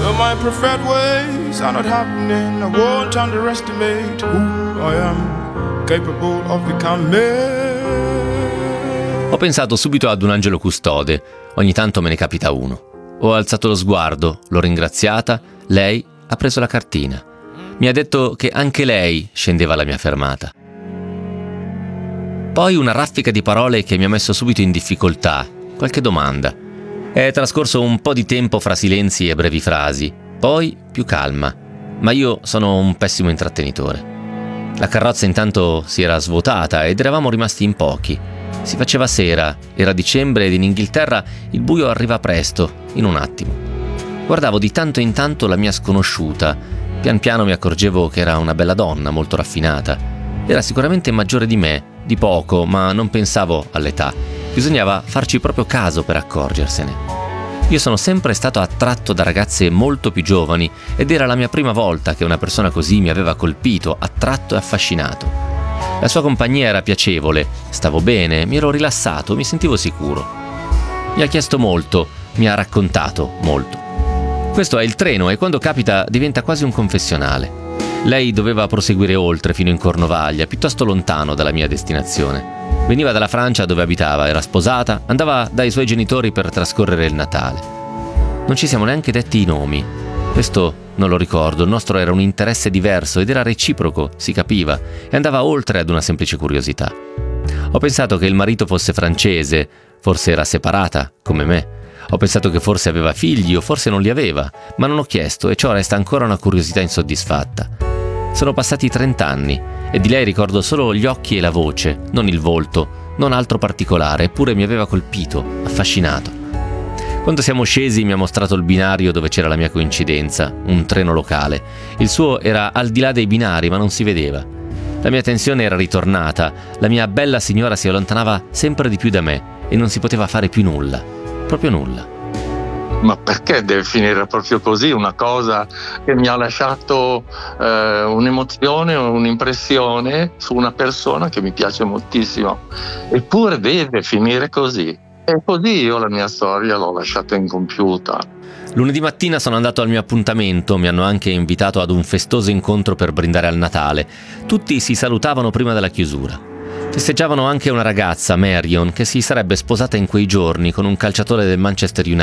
My preferred ways are not happening. I won't underestimate who I am capable of becoming. Ho pensato subito ad un angelo custode, ogni tanto me ne capita uno. Ho alzato lo sguardo, l'ho ringraziata, lei ha preso la cartina. Mi ha detto che anche lei scendeva alla mia fermata. Poi una raffica di parole che mi ha messo subito in difficoltà, qualche domanda. È trascorso un po' di tempo fra silenzi e brevi frasi, poi più calma, ma io sono un pessimo intrattenitore. La carrozza intanto si era svuotata ed eravamo rimasti in pochi. Si faceva sera, era dicembre ed in Inghilterra il buio arriva presto, in un attimo. Guardavo di tanto in tanto la mia sconosciuta, pian piano mi accorgevo che era una bella donna, molto raffinata. Era sicuramente maggiore di me, di poco, ma non pensavo all'età. Bisognava farci proprio caso per accorgersene. Io sono sempre stato attratto da ragazze molto più giovani ed era la mia prima volta che una persona così mi aveva colpito, attratto e affascinato. La sua compagnia era piacevole, stavo bene, mi ero rilassato, mi sentivo sicuro. Mi ha chiesto molto, mi ha raccontato molto. Questo è il treno e quando capita diventa quasi un confessionale. Lei doveva proseguire oltre fino in Cornovaglia, piuttosto lontano dalla mia destinazione. Veniva dalla Francia dove abitava, era sposata, andava dai suoi genitori per trascorrere il Natale. Non ci siamo neanche detti i nomi. Questo non lo ricordo, il nostro era un interesse diverso ed era reciproco, si capiva, e andava oltre ad una semplice curiosità. Ho pensato che il marito fosse francese, forse era separata, come me. Ho pensato che forse aveva figli o forse non li aveva, ma non ho chiesto e ciò resta ancora una curiosità insoddisfatta. Sono passati 30 anni e di lei ricordo solo gli occhi e la voce, non il volto, non altro particolare, eppure mi aveva colpito, affascinato. Quando siamo scesi mi ha mostrato il binario dove c'era la mia coincidenza, un treno locale. Il suo era al di là dei binari, ma non si vedeva. La mia tensione era ritornata, la mia bella signora si allontanava sempre di più da me e non si poteva fare più nulla, proprio nulla. Ma perché deve finire proprio così? Una cosa che mi ha lasciato un'emozione, un'impressione su una persona che mi piace moltissimo. Eppure deve finire così. E così io la mia storia l'ho lasciata incompiuta. Lunedì mattina sono andato al mio appuntamento, mi hanno anche invitato ad un festoso incontro per brindare al Natale. Tutti si salutavano prima della chiusura. Festeggiavano anche una ragazza, Marion, che si sarebbe sposata in quei giorni con un calciatore del Manchester United.